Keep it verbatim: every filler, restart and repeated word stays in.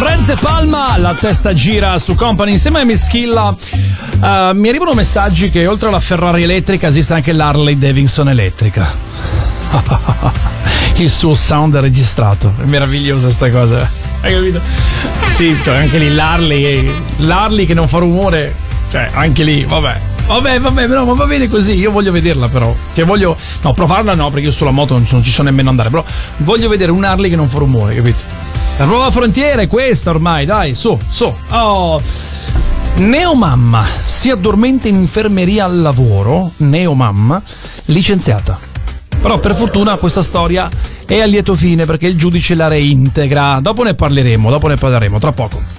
Franz Palma, la testa gira su Company insieme a Mischilla. Uh, mi arrivano messaggi che oltre alla Ferrari elettrica esiste anche l'Harley Davidson elettrica. Il suo sound è registrato. È meravigliosa sta cosa. Hai capito? Sì, cioè anche lì l'Harley, l'Harley che non fa rumore. Cioè, anche lì, vabbè. Vabbè, vabbè, no, ma va bene così. Io voglio vederla, però. Cioè, voglio. No, provarla no, perché io sulla moto non, non ci so nemmeno andare. Però voglio vedere un Harley che non fa rumore, capito? La nuova frontiera è questa ormai, dai, su, su. Oh. Neomamma si addormenta in infermeria al lavoro. Neomamma licenziata. Però per fortuna questa storia è a lieto fine perché il giudice la reintegra. Dopo ne parleremo, dopo ne parleremo, tra poco.